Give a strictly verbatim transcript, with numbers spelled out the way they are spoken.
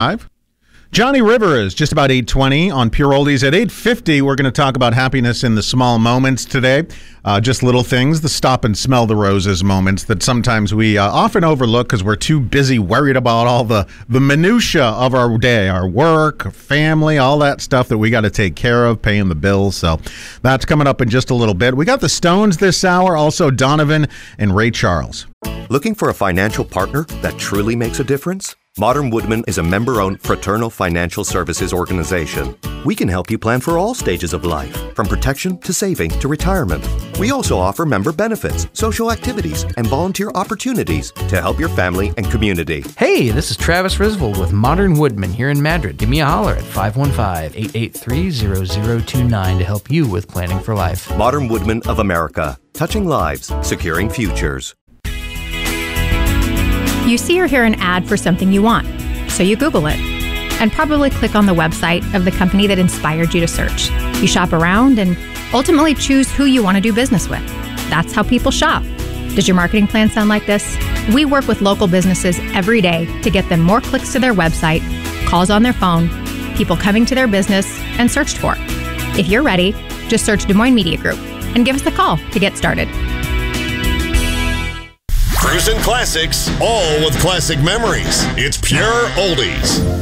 Johnny Rivers, just about eight twenty on Pure Oldies. At eight fifty, we're going to talk about happiness in the small moments today. Uh, just little things, the stop and smell the roses moments that sometimes we uh, often overlook because we're too busy worried about all the, the minutia of our day, our work, family, all that stuff that we got to take care of, paying the bills. So that's coming up in just a little bit. We got the Stones this hour, also Donovan and Ray Charles. Looking for a financial partner that truly makes a difference? Modern Woodmen is a member-owned fraternal financial services organization. We can help you plan for all stages of life, from protection to saving to retirement. We also offer member benefits, social activities, and volunteer opportunities to help your family and community. Hey, this is Travis Risvold with Modern Woodmen here in Madrid. Give me a holler at five one five, eight eight three, zero zero two nine to help you with planning for life. Modern Woodmen of America, touching lives, securing futures. You see or hear an ad for something you want, so you Google it, and probably click on the website of the company that inspired you to search. You shop around and ultimately choose who you want to do business with. That's how people shop. Does your marketing plan sound like this? We work with local businesses every day to get them more clicks to their website, calls on their phone, people coming to their business, and searched for. If you're ready, just search Des Moines Media Group and give us a call to get started. Cruisin' Classics, all with classic memories. It's Pure Oldies.